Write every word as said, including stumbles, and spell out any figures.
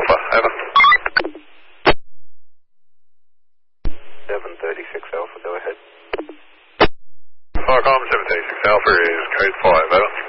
Alpha, over. seven thirty-six Alpha, go ahead. Firecom seven thirty-six Alpha is code five, over.